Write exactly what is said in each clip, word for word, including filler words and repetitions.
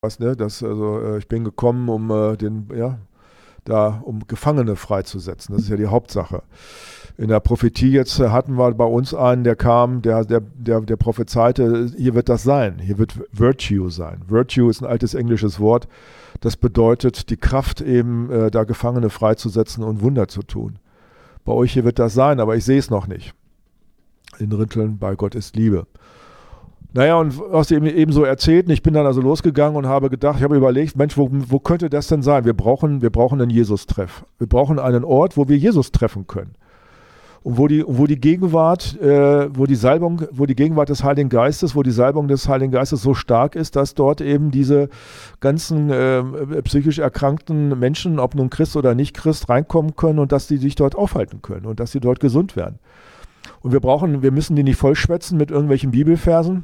was, ne? Das, also, äh, ich bin gekommen, um äh, den, ja, da, um Gefangene freizusetzen. Das ist ja die Hauptsache. In der Prophetie jetzt äh, hatten wir bei uns einen, der kam, der, der, der, der prophezeite, hier wird das sein, hier wird Virtue sein. Virtue ist ein altes englisches Wort, das bedeutet die Kraft eben, äh, da Gefangene freizusetzen und Wunder zu tun. Bei euch hier wird das sein, aber ich sehe es noch nicht. In Ritteln, bei Gott ist Liebe. Naja, und aus dem eben so erzählt, ich bin dann also losgegangen und habe gedacht, ich habe überlegt, Mensch, wo, wo könnte das denn sein? Wir brauchen, wir brauchen einen Jesus-Treff. Wir brauchen einen Ort, wo wir Jesus treffen können. Und wo die, wo die Gegenwart, äh, wo die Salbung, wo die Gegenwart des Heiligen Geistes, wo die Salbung des Heiligen Geistes so stark ist, dass dort eben diese ganzen äh, psychisch erkrankten Menschen, ob nun Christ oder nicht Christ, reinkommen können und dass die sich dort aufhalten können und dass sie dort gesund werden. Und wir brauchen, wir müssen die nicht vollschwätzen mit irgendwelchen Bibelversen.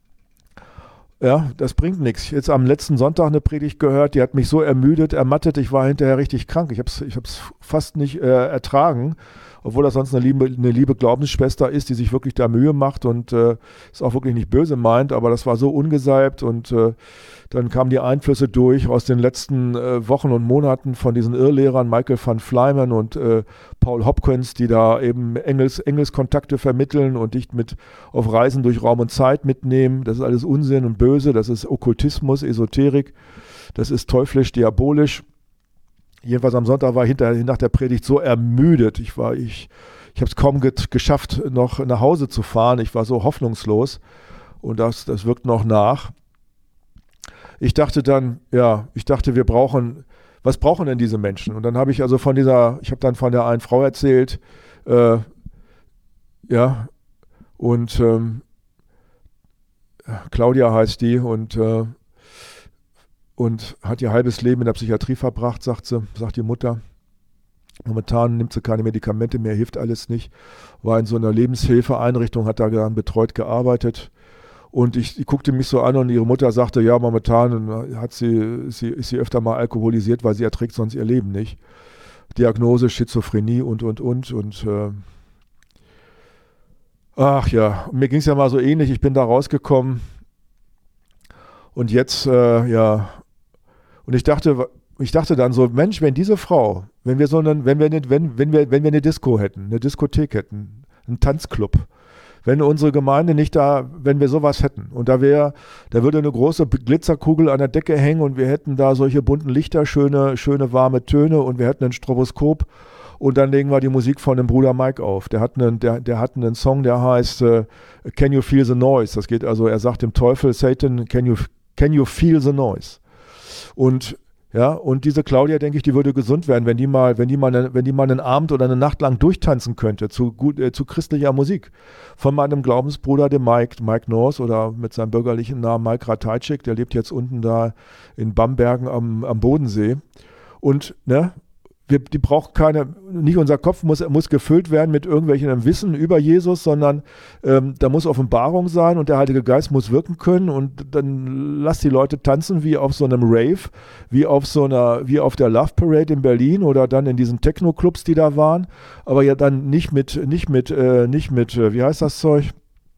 Ja, das bringt nichts. Jetzt am letzten Sonntag eine Predigt gehört, die hat mich so ermüdet, ermattet, ich war hinterher richtig krank. Ich habe es ich hab's fast nicht äh, ertragen, obwohl das sonst eine liebe, eine liebe Glaubensschwester ist, die sich wirklich da Mühe macht und äh, es auch wirklich nicht böse meint, aber das war so ungesalbt und äh, dann kamen die Einflüsse durch aus den letzten äh, Wochen und Monaten von diesen Irrlehrern Michael van Fleimen und äh, Paul Hopkins, die da eben Engels, Engelskontakte vermitteln und dich mit auf Reisen durch Raum und Zeit mitnehmen. Das ist alles Unsinn und böse, das ist Okkultismus, Esoterik, das ist teuflisch, diabolisch. Jedenfalls am Sonntag war ich hinterher nach der Predigt so ermüdet. Ich war, ich, ich habe es kaum get, geschafft, noch nach Hause zu fahren. Ich war so hoffnungslos und das, das wirkt noch nach. Ich dachte dann, ja, ich dachte, wir brauchen, was brauchen denn diese Menschen? Und dann habe ich also von dieser, ich habe dann von der einen Frau erzählt, äh, ja, und ähm, Claudia heißt die und äh, und hat ihr halbes Leben in der Psychiatrie verbracht, sagt sie, sagt die Mutter. Momentan nimmt sie keine Medikamente mehr, hilft alles nicht. War in so einer Lebenshilfeeinrichtung, hat da dann betreut gearbeitet. Und ich, ich guckte mich so an und ihre Mutter sagte, ja, momentan hat sie, sie, ist sie öfter mal alkoholisiert, weil sie erträgt sonst ihr Leben nicht. Diagnose, Schizophrenie und, und, und. Und äh, ach ja, mir ging es ja mal so ähnlich. Ich bin da rausgekommen und jetzt, äh, ja, und ich dachte, ich dachte dann so, Mensch, wenn diese Frau, wenn wir so einen, wenn wir nicht, wenn, wenn wir, wenn wir eine Disco hätten, eine Diskothek hätten, einen Tanzclub, wenn unsere Gemeinde nicht da, wenn wir sowas hätten und da wäre, da würde eine große Glitzerkugel an der Decke hängen und wir hätten da solche bunten Lichter, schöne, schöne warme Töne und wir hätten ein Stroboskop und dann legen wir die Musik von dem Bruder Mike auf. Der hat einen, der, der hat einen Song, der heißt uh, Can You Feel the Noise? Das geht also, er sagt dem Teufel, Satan, can you, can you feel the noise? Und ja, und diese Claudia, denke ich, die würde gesund werden, wenn die mal, wenn die mal, eine, wenn die mal einen Abend oder eine Nacht lang durchtanzen könnte zu, gut, äh, zu christlicher Musik. Von meinem Glaubensbruder, dem Mike, Mike North oder mit seinem bürgerlichen Namen Mike Ratajczyk, der lebt jetzt unten da in Bambergen am, am Bodensee. Und, ne, wir, die brauchen keine, nicht unser Kopf muss, muss gefüllt werden mit irgendwelchen Wissen über Jesus, sondern ähm, da muss Offenbarung sein und der Heilige Geist muss wirken können und dann lass die Leute tanzen wie auf so einem Rave, wie auf so einer, wie auf der Love Parade in Berlin oder dann in diesen Techno-Clubs, die da waren, aber ja dann nicht mit, nicht mit, äh, nicht mit, äh, wie heißt das Zeug?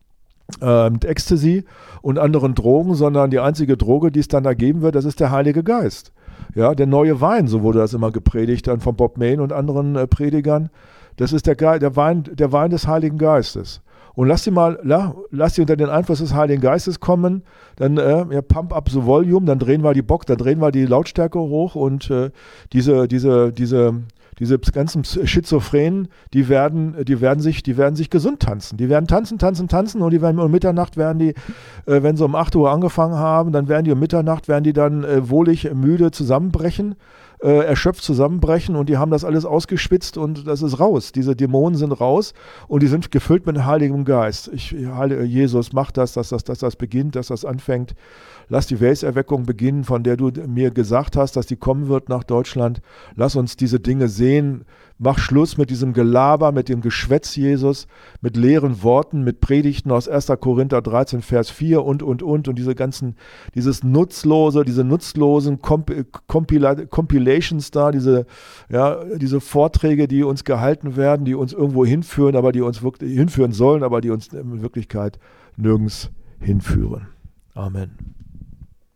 Äh, mit Ecstasy und anderen Drogen, sondern die einzige Droge, die es dann da geben wird, das ist der Heilige Geist. Ja, der neue Wein, so wurde das immer gepredigt dann von Bob Mayne und anderen äh, Predigern. Das ist der, Ge- der, Wein, der Wein des Heiligen Geistes. Und lass sie mal, la, lass sie unter den Einfluss des Heiligen Geistes kommen, dann äh, ja, pump up the volume, dann drehen wir die Bock, dann drehen wir die Lautstärke hoch und äh, diese, diese, diese, diese ganzen Schizophrenen, die werden, die werden sich, die werden sich gesund tanzen. Die werden tanzen, tanzen, tanzen und die werden um Mitternacht werden die, äh, wenn sie um acht Uhr angefangen haben, dann werden die um Mitternacht, werden die dann äh, wohlig müde zusammenbrechen, äh, erschöpft zusammenbrechen und die haben das alles ausgespitzt und das ist raus. Diese Dämonen sind raus und die sind gefüllt mit Heiligem Geist. Ich, Jesus, mach das, dass das, dass das beginnt, dass das anfängt. Lass die Welserweckung beginnen, von der du mir gesagt hast, dass die kommen wird nach Deutschland. Lass uns diese Dinge sehen. Mach Schluss mit diesem Gelaber, mit dem Geschwätz, Jesus, mit leeren Worten, mit Predigten aus erster Korinther dreizehn, Vers vier und, und, und. Und diese ganzen, dieses nutzlose, diese nutzlosen Comp- Compila- Compilations da, diese, ja, diese Vorträge, die uns gehalten werden, die uns irgendwo hinführen, aber die uns wirklich hinführen sollen, aber die uns in Wirklichkeit nirgends hinführen. Amen.